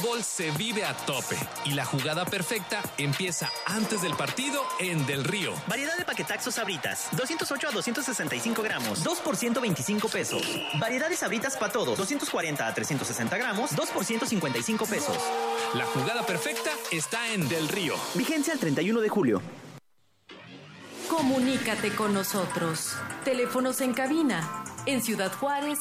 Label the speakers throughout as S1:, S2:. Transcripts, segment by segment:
S1: fútbol se vive a tope y la jugada perfecta empieza antes del partido en Del Río.
S2: Variedad de paquetaxos Sabritas, 208 a 265 gramos, 2 por 125 pesos. Variedad de Sabritas para todos, 240 a 360 gramos, 2 por 155 pesos.
S1: La jugada perfecta está en Del Río.
S2: Vigencia el 31 de julio.
S3: Comunícate con nosotros. Teléfonos en cabina. En Ciudad Juárez,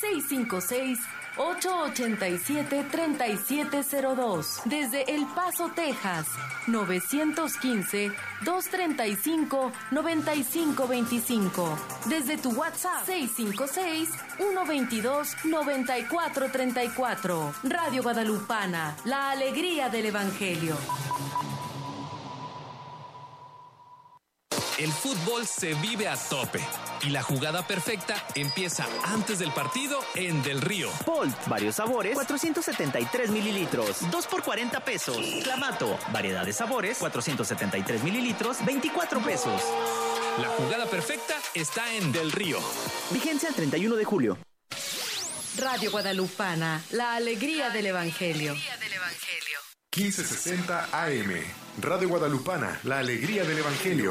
S3: 656-887-3702. Desde El Paso, Texas, 915-235-9525. Desde tu WhatsApp, 656-122-9434. Radio Guadalupana, la alegría del Evangelio.
S1: El fútbol se vive a tope y la jugada perfecta empieza antes del partido en Del Río.
S2: Bolt, varios sabores, 473 mililitros, 2 por 40 pesos. Clamato, variedad de sabores, 473 mililitros, 24 pesos.
S1: La jugada perfecta está en Del Río.
S2: Vigencia el 31 de julio.
S3: Radio Guadalupana, la alegría del Evangelio.
S4: 1560 AM. Radio Guadalupana, la alegría del Evangelio.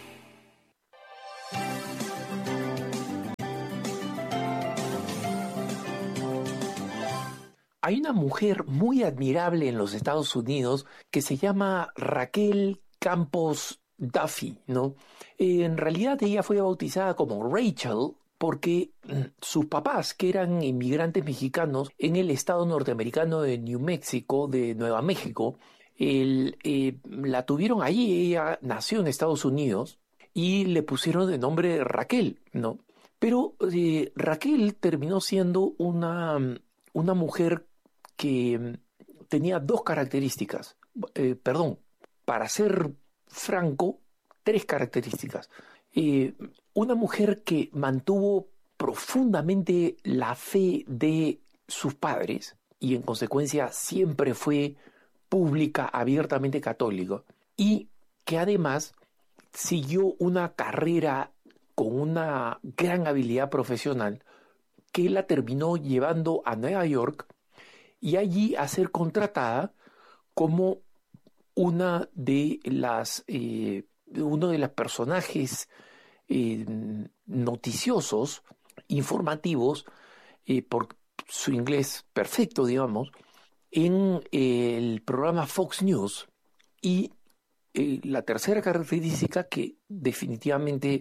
S5: Hay una mujer muy admirable en los Estados Unidos que se llama Raquel Campos Duffy, ¿no? En realidad ella fue bautizada como Rachel porque sus papás, que eran inmigrantes mexicanos en el estado norteamericano de New Mexico, de Nueva México, la tuvieron allí. Ella nació en Estados Unidos y le pusieron de nombre Raquel, ¿no? Pero Raquel terminó siendo una mujer que tenía dos características. Para ser franco, tres características. Una mujer que mantuvo profundamente la fe de sus padres y en consecuencia siempre fue pública, abiertamente católica, y que además siguió una carrera con una gran habilidad profesional que la terminó llevando a Nueva York y allí a ser contratada como uno de los personajes noticiosos, informativos, por su inglés perfecto, digamos, en el programa Fox News. Y la tercera característica, que definitivamente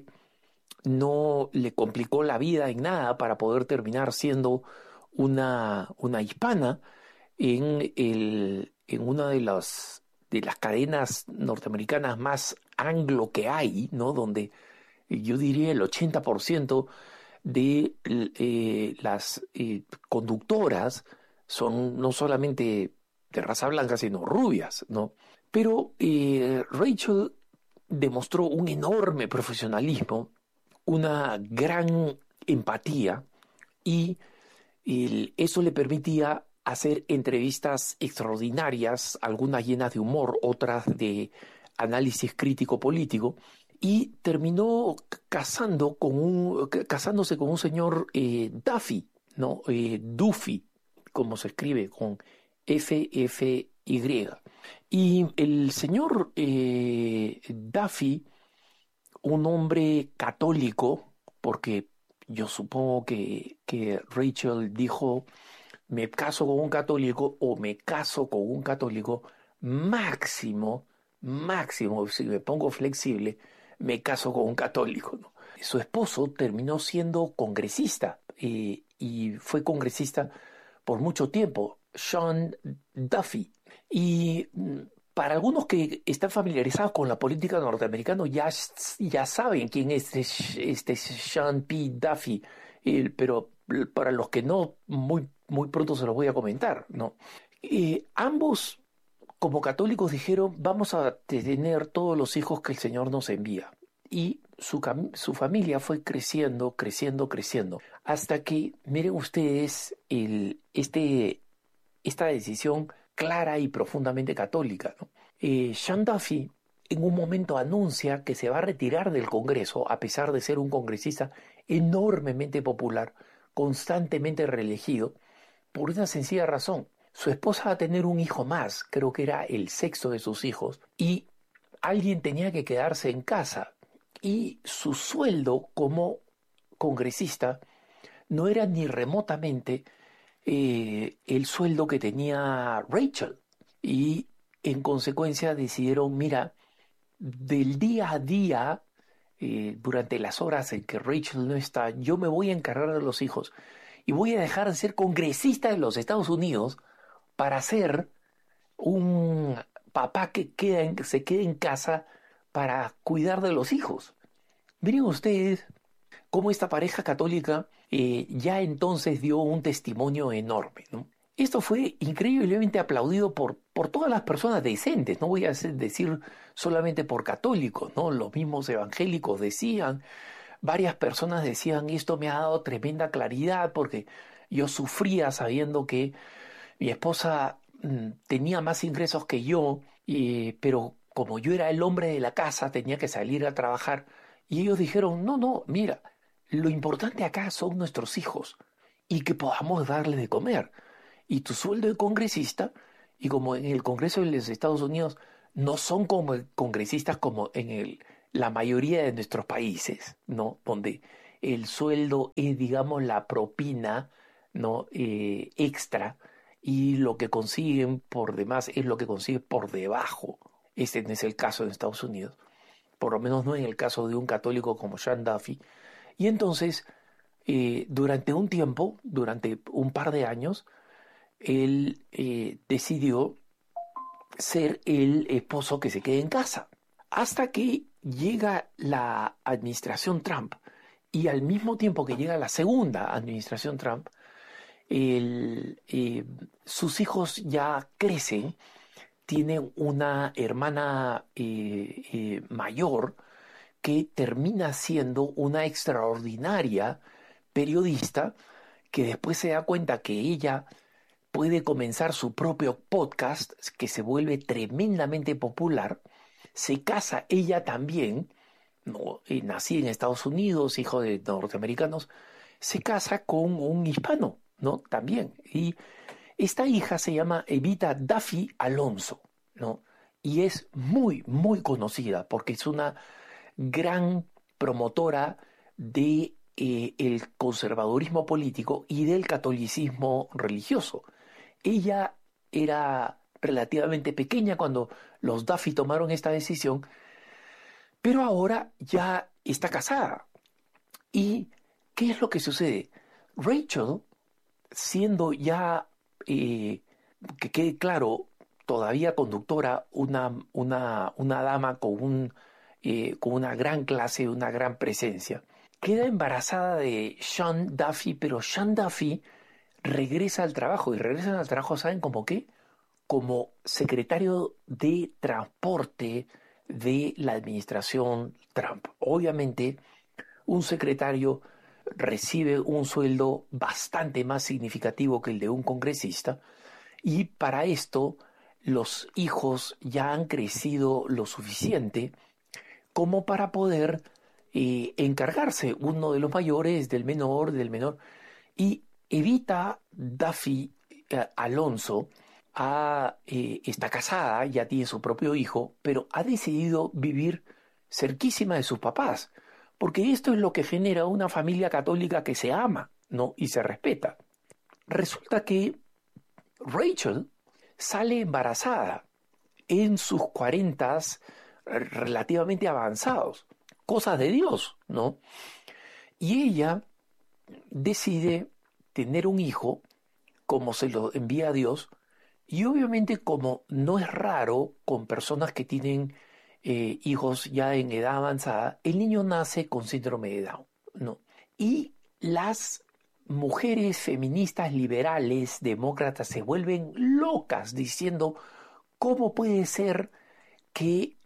S5: no le complicó la vida en nada para poder terminar siendo una hispana en una de las cadenas norteamericanas más anglo que hay, ¿no? Donde yo diría el 80% de las conductoras son no solamente de raza blanca, sino rubias, ¿no? Pero Rachel demostró un enorme profesionalismo, una gran empatía, y eso le permitía hacer entrevistas extraordinarias, algunas llenas de humor, otras de análisis crítico político, y terminó casándose con un señor Duffy, ¿no? Duffy, como se escribe, con F-F-Y. Y el señor Duffy, un hombre católico, porque yo supongo que Rachel dijo: me caso con un católico o me caso con un católico, máximo, si me pongo flexible, me caso con un católico, ¿no? Su esposo terminó siendo congresista y fue congresista por mucho tiempo, Sean Duffy. Y para algunos que están familiarizados con la política norteamericana ya saben quién es este Sean P. Duffy, pero para los que no, muy pronto se los voy a comentar, ¿no? Ambos, como católicos, dijeron: vamos a tener todos los hijos que el Señor nos envía. Y su familia fue creciendo, hasta que, miren ustedes, esta decisión clara y profundamente católica, ¿no? Sean Duffy en un momento anuncia que se va a retirar del Congreso, a pesar de ser un congresista enormemente popular, constantemente reelegido, por una sencilla razón. su esposa va a tener un hijo más, creo que era el sexto de sus hijos, y alguien tenía que quedarse en casa. Y su sueldo como congresista no era ni remotamente el sueldo que tenía Rachel. Y en consecuencia decidieron, mira, del día a día, durante las horas en que Rachel no está, yo me voy a encargar de los hijos y voy a dejar de ser congresista de los Estados Unidos para ser un papá que se quede en casa para cuidar de los hijos. Miren ustedes cómo esta pareja católica ya entonces dio un testimonio enorme, ¿no? Esto fue increíblemente aplaudido por todas las personas decentes, no voy a decir solamente por católicos, ¿no? Los mismos evangélicos decían, varias personas decían, esto me ha dado tremenda claridad porque yo sufría sabiendo que mi esposa tenía más ingresos que yo, pero como yo era el hombre de la casa, tenía que salir a trabajar. Y ellos dijeron, no, mira, lo importante acá son nuestros hijos y que podamos darles de comer. Y tu sueldo de congresista, y como en el Congreso de los Estados Unidos no son como congresistas como en la mayoría de nuestros países, ¿no? Donde el sueldo es, digamos, la propina, ¿no? Extra, y lo que consiguen por demás es lo que consiguen por debajo. Este no es el caso en Estados Unidos, por lo menos no en el caso de un católico como Sean Duffy. Y entonces, durante un tiempo, durante un par de años, él decidió ser el esposo que se quede en casa, hasta que llega la administración Trump, y al mismo tiempo que llega la segunda administración Trump, sus hijos ya crecen, tienen una hermana mayor que termina siendo una extraordinaria periodista que después se da cuenta que ella puede comenzar su propio podcast que se vuelve tremendamente popular. Se casa ella también, ¿no? Nací en Estados Unidos, hijo de norteamericanos, se casa con un hispano, ¿no? También. Y esta hija se llama Evita Duffy Alonso, ¿no? Y es muy, muy conocida porque es una gran promotora de el conservadurismo político y del catolicismo religioso. Ella era relativamente pequeña cuando los Duffy tomaron esta decisión, pero ahora ya está casada. ¿Y qué es lo que sucede? Rachel, siendo ya, que quede claro, todavía conductora, una dama con una gran clase, una gran presencia, queda embarazada de Sean Duffy, pero Sean Duffy regresa al trabajo, y regresan al trabajo, ¿saben cómo qué? Como secretario de transporte de la administración Trump. Obviamente, un secretario recibe un sueldo bastante más significativo que el de un congresista, y para esto los hijos ya han crecido lo suficiente como para poder encargarse, uno de los mayores del menor, y Evita Duffy Alonso está casada, ya tiene su propio hijo, pero ha decidido vivir cerquísima de sus papás, porque esto es lo que genera una familia católica que se ama, ¿no? Y se respeta. Resulta que Rachel sale embarazada en sus 40s, relativamente avanzados, cosas de Dios, ¿no? Y ella decide tener un hijo como se lo envía a Dios, y obviamente, como no es raro con personas que tienen hijos ya en edad avanzada, el niño nace con síndrome de Down, ¿no? Y las mujeres feministas liberales, demócratas, se vuelven locas diciendo, ¿cómo puede ser que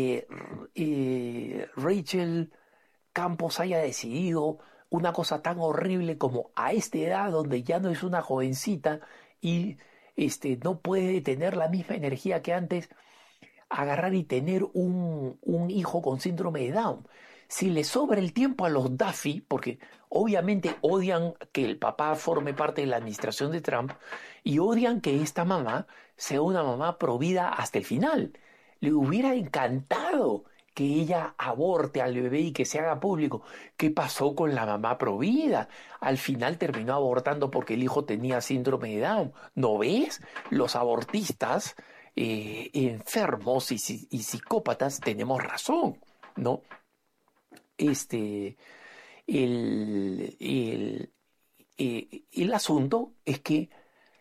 S5: Rachel Campos haya decidido una cosa tan horrible como, a esta edad donde ya no es una jovencita y no puede tener la misma energía que antes, agarrar y tener un hijo con síndrome de Down? si le sobra el tiempo a los Duffy, porque obviamente odian que el papá forme parte de la administración de Trump y odian que esta mamá sea una mamá provida hasta el final. Le hubiera encantado que ella aborte al bebé y que se haga público. ¿Qué pasó con la mamá provida? Al final terminó abortando porque el hijo tenía síndrome de Down. ¿No ves? Los abortistas enfermos y psicópatas tenemos razón, ¿no? El asunto es que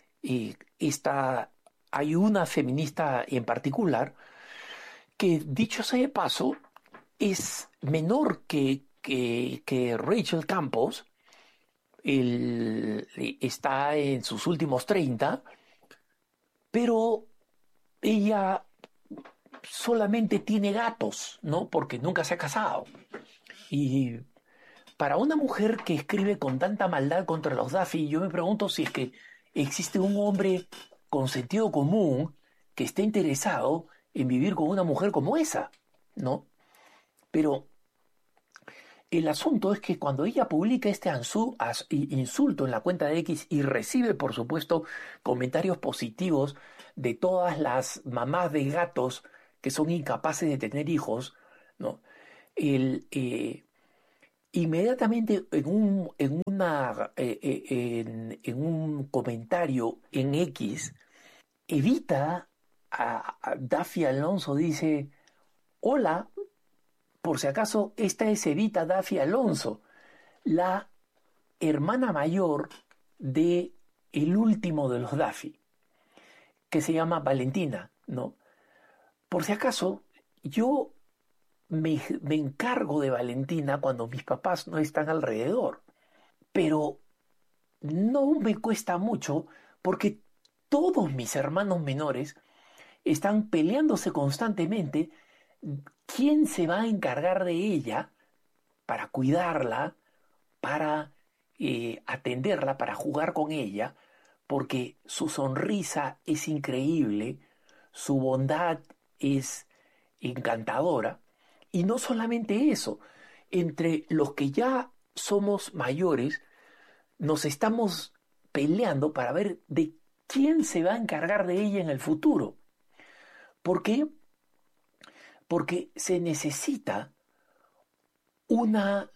S5: hay una feminista en particular que, dicho sea de paso, es menor que Rachel Campos. Está en sus últimos 30, pero ella solamente tiene gatos, ¿no? Porque nunca se ha casado. Y para una mujer que escribe con tanta maldad contra los Duffy, yo me pregunto si es que existe un hombre con sentido común que esté interesado en vivir con una mujer como esa, ¿no? Pero el asunto es que cuando ella publica este insulto en la cuenta de X y recibe, por supuesto, comentarios positivos de todas las mamás de gatos que son incapaces de tener hijos, ¿no? Inmediatamente en un comentario en X, Evita a Duffy Alonso dice: hola, por si acaso, esta es Evita Duffy Alonso, la hermana mayor de el último de los Duffy, que se llama Valentina, ¿no? Por si acaso, yo me encargo de Valentina cuando mis papás no están alrededor, pero no me cuesta mucho porque todos mis hermanos menores están peleándose constantemente quién se va a encargar de ella para cuidarla, para atenderla, para jugar con ella, porque su sonrisa es increíble, su bondad es encantadora. Y no solamente eso, entre los que ya somos mayores, nos estamos peleando para ver de quién se va a encargar de ella en el futuro. ¿Por qué? Porque se necesita una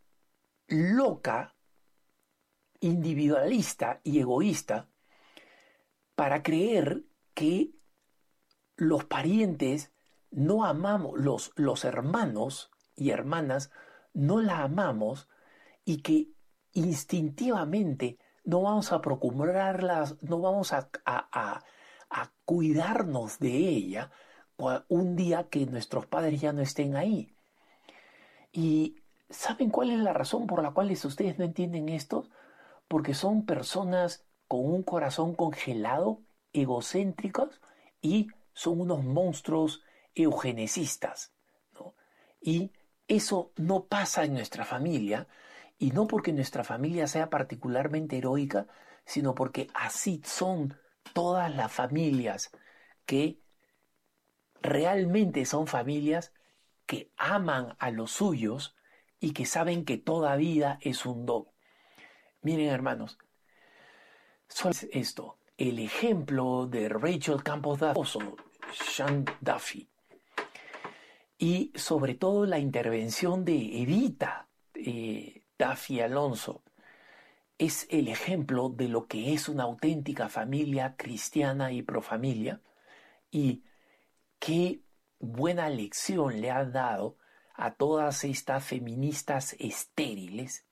S5: loca, individualista y egoísta para creer que los parientes no amamos, los hermanos y hermanas no la amamos y que instintivamente no vamos a procurarlas, no vamos a cuidarnos de ella un día que nuestros padres ya no estén ahí. ¿Y saben cuál es la razón por la cual ustedes no entienden esto? Porque son personas con un corazón congelado, egocéntricos, y son unos monstruos eugenesistas, ¿no? Y eso no pasa en nuestra familia, y no porque nuestra familia sea particularmente heroica, sino porque así son todas las familias que realmente son familias que aman a los suyos y que saben que toda vida es un don. Miren, hermanos, solo es esto, el ejemplo de Rachel Campos Duffy, Sean Duffy, y sobre todo la intervención de Evita Duffy Alonso, es el ejemplo de lo que es una auténtica familia cristiana y profamilia, y qué buena lección le ha dado a todas estas feministas estériles,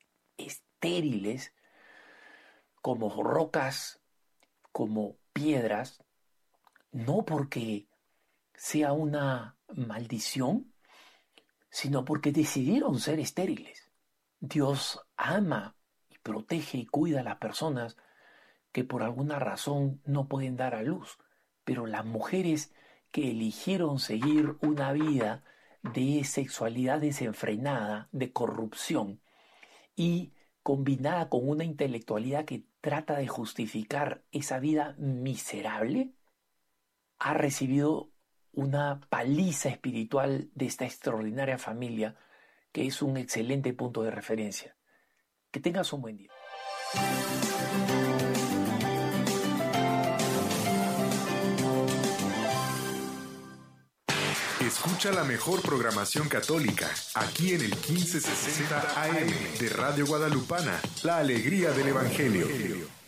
S5: como rocas, como piedras, no porque sea una maldición, sino porque decidieron ser estériles. Dios ama y protege y cuida a las personas que por alguna razón no pueden dar a luz, pero las mujeres que eligieron seguir una vida de sexualidad desenfrenada, de corrupción, y combinada con una intelectualidad que trata de justificar esa vida miserable, ha recibido una paliza espiritual de esta extraordinaria familia que es un excelente punto de referencia. Que tengas un buen día.
S4: Escucha la mejor programación católica aquí en el 1560 AM de Radio Guadalupana, la alegría del Evangelio.